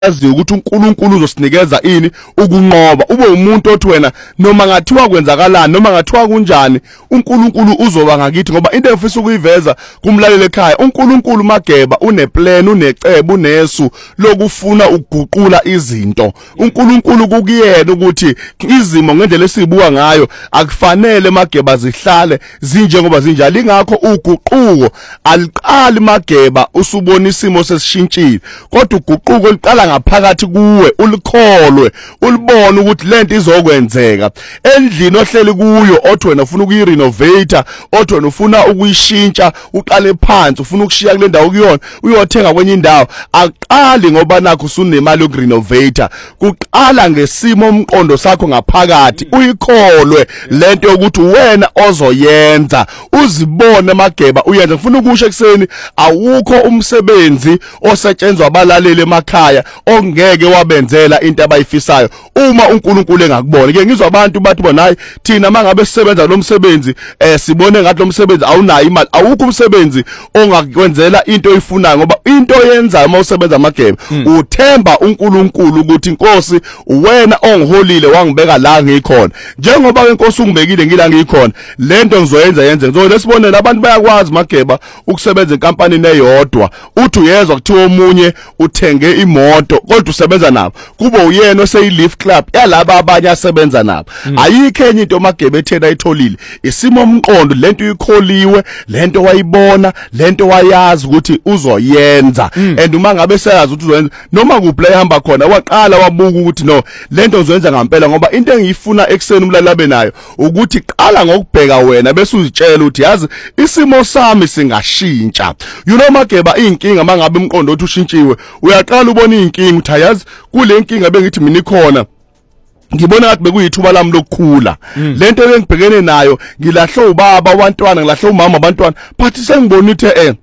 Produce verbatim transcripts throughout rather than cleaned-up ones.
azi ukuthi uNkulunkulu uzosinikeza ini ukunqoba ube umuntu othi wena noma ngathiwa kwenzakalani noma ngathiwa kunjani uNkulunkulu uzoba ngakithi ngoba into efisa ukuyiveza kumlaleli ekhaya uNkulunkulu Mageba uneplan unecebo unesu lokufuna ukuguqula izinto uNkulunkulu kukuyena ukuthi izimo ngendlela esibuka ngayo akufanele Mageba zihlale zinjengoba zinjalo ingakho uguquko aliqali Mageba usubona isimo sesishintshile kodwa uguquko liqala ngaphakathi kuwe ulikholwe ulibone ukuthi lento izokwenzeka endlini ohleli kuyo othi wena ufuna ukuyirenovate othi wena ufuna ukuyishintsha uqale phansi ufuna ukushiya kule ndawo kuyona uyothenga kwenye indawo aqali ngoba nakho usunemali yokurenovate kuqala ngesimo umqondo sakho ngaphakathi uyikholwe lento yokuthi wena ozoyenza uzibone Mageba uyenza ngifuna ukusho ekseni awukho umsebenzi osetshenzwa abalaleli emakhaya ongeke wabenzela into abayifisayo uma uNkulunkulu engakubona ke ngizwa abantu bathi bona hayi thina mangabe sisebenza lo msebenzi eh sibone ngathi lo msebenzi awunayo imali awukho umsebenzi ongakwenzela into oyifunayo ngoba into oyenza uma usebenza Mageba hmm. uthemba uNkulunkulu ukuthi inkosi wena ongiholile wangibeka la ngikhona njengoba inkosi ungibekile ngila ngikhona lento ngizoyenza yenze ngizolesibonela abantu bayakwazi Mageba ukusebenza enkampanini eyodwa uthi uyezwa kuthiwa omunye uthenge imoto kodwa usebenza nabo kube uyena oseyi-Leaf Club yalaba abanye asebenza nabo mm. ayikho enye into Mageba ethena ayitholile isimo omqondo lento uyikholiwe lento wayibona lento wayazi ukuthi uzoyenza mm. and uma ngabe seyazi ukuthi uzoyenza noma kuphi la ehamba khona waqala wabuka ukuthi no lento uzoyenza ngempela ngoba into engiyifuna ekseni umlalabe nayo ukuthi qala ngokubheka wena bese uzitshela ukuthi yazi isimo sami singashintsha you know Mageba inkinga mangabe umqondo othi ushintshiwe uyaqala ubona inkinga uthi yazi kule nkinga bengithi mina ikhona ngibona ngathi bekuyithuba lami lokukhula mm. lento engibhekene nayo ngilahle ubaba abantwana ngilahle umama abantwana but sengibona ukuthi eh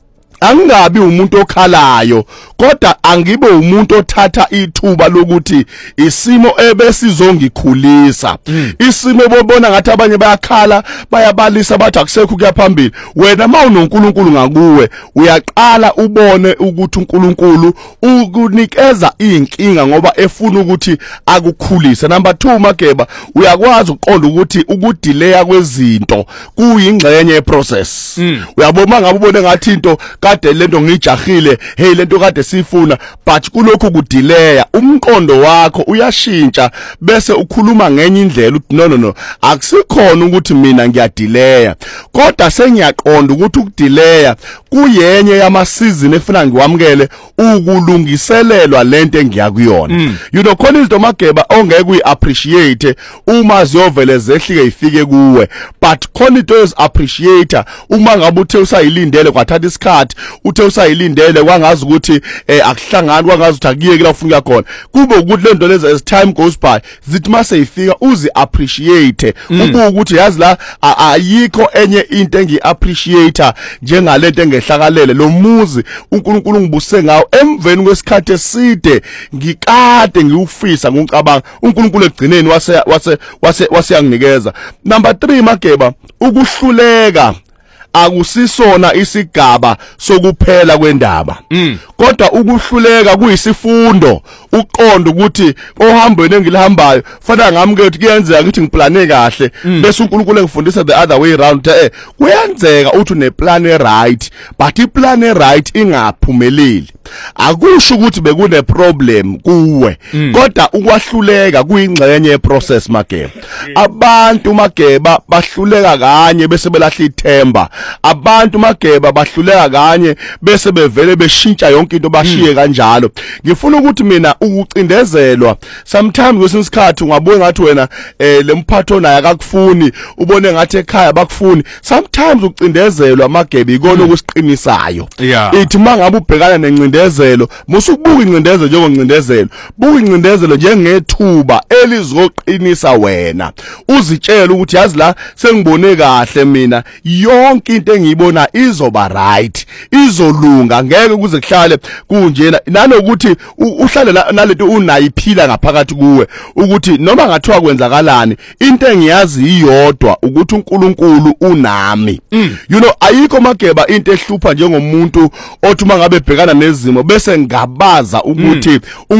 angabi umuntu okhalayo kodwa angibe umuntu othatha ithuba lokuthi isimo ebesizongikhulisa mm. isimo bobona ngathi abanye bayakhala bayabalisa bathi akusekho kuyaphambili wena mawunoNkulunkulu ngakuwe uyaqala ubone ukuthi uNkulunkulu ukunikeza inkinga ngoba efuna ukuthi akukhulise number two Mageba uyakwazi uqonda ukuthi ukudelay kwezinto kuyingxenye yeprocess mm. uyabona ngabe ubone ngathi into kade lento ngijahile hey lento kade sifuna but kulokhu kudelaya umqondo wakho uyashintsha bese ukhuluma ngenye indlela uthi no no no akusikhona ukuthi mina ngiyadelaya kodwa sengiyaqonda ukuthi ukudelaya kuyenye yama season efuna ngiwamkele ukulungiselelwa lento engiyakuyona mm. you know khona izinto Mageba ongeke uyiappreciate uma ziyovele zehlike ifike kuwe but khona into yoz appreciate uma ngabe uthe usayilindele kwathatha isikhathi uthe usayilindele kwangazi ukuthi eh akuhlangani kwangazi ukuthi akuyeke la ufuna khona kube ukuthi lento lezi as time goes by zithi mase ifika uzi appreciate mm. ubuke ukuthi yazi la ayikho enye into engiappreciate njengalento engehlakalele lo muzi uNkulunkulu ngibuse ngawo emveni kwesikhathi eside ngikade ngiufisa ngicabanga uNkulunkulu egcineni wase wase wase waseyanginikeza number three Mageba ukuhluleka akusisona isigaba sokuphela kwendaba mm. kodwa ukuhluleka kuyisifundo uqonda ukuthi ohambweni engilihambayo fanele ngamke ukuthi kuyenzeka ukuthi ngiplane kahle mm. bese uNkulunkulu engifundisa the other way around eh kuyenzeka uthi uneplan right but iplan right ingaphumeleli akusho ukuthi bekune problem kuwe mm. kodwa ukwahluleka kuyingxenye yeprocess Mageba abantu Mageba bahluleka kanye bese belahla ithemba abantu Mageba bahluleka kanye bese bevele beshintsha yonke into bashiye kanjalo ngifuna ukuthi mina ukucindezelwa sometimes kwesinye isikhathi ungabona ngathi wena eh lemphatho naye akakufuni ubone ngathi ekhaya bakufuni sometimes ukucindezelwa Mageba ikona okusiqinisayo ithi mangabe ubhekana nencindezelo musukubuka incindezelo njengoncindezelo buka incindezelo njengethuba elizoqinisa wena uzitshela ukuthi yazi la sengibone kahle mina yonke yonke into engiyibona izoba right, izolunga, ngeke kuze kuhlale kunjena. Nanokuthi uhlale nalento unayiphila ngaphakathi kuwe ukuthi noma ngathiwa kwenzakalani, into engiyazi iyodwa ukuthi uNkulunkulu unami. mm. You know, ayikho mageba into ehlupha njengomuntu othi uma ngabe ebhekana nezimo bese ngabaza ukuthi mm.